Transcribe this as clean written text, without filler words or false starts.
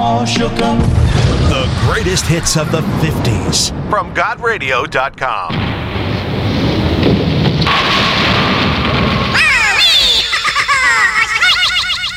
all shook up. The greatest hits of the 50s. From GodRadio.com.